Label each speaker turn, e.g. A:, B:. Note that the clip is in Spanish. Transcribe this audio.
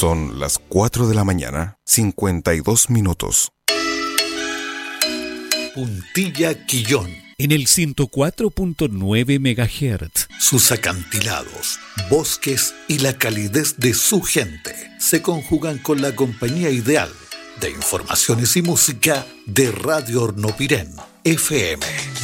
A: Son las 4 de la mañana, 52 minutos.
B: Puntilla Quillón.
C: En el 104.9 MHz.
B: Sus acantilados, bosques y la calidez de su gente se conjugan con la compañía ideal de informaciones y música de Radio Hornopirén, FM